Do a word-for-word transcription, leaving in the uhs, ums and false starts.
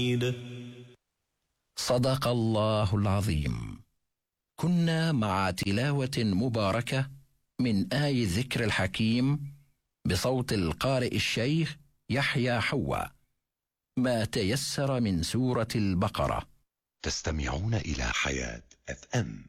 صدق الله العظيم. كنا مع تلاوة مباركة من آي الذكر الحكيم بصوت القارئ الشيخ يحيى حوا، ما تيسر من سورة البقرة. تستمعون إلى حياة أف أم.